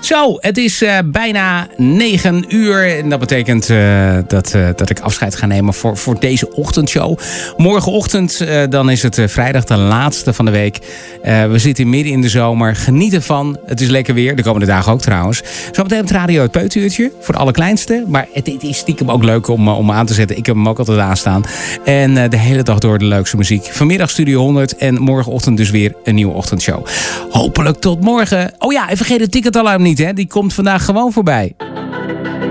Zo, het is bijna 9 uur. En dat betekent dat ik afscheid ga nemen voor deze ochtendshow. Morgenochtend, dan is het vrijdag, de laatste van de week. We zitten midden in de zomer. Geniet ervan. Het is lekker weer. De komende dagen ook trouwens. Zometeen op de radio het peuteruurtje. Voor de allerkleinste. Maar het is stiekem ook leuk om aan te zetten. Ik heb hem ook altijd aanstaan. En de hele dag door de leukste muziek. Vanmiddag Studio 100. En morgenochtend dus weer een nieuwe ochtendshow. Hopelijk tot morgen. Oh ja, en vergeet het ticketalarm niet, hè. Die komt vandaag gewoon voorbij.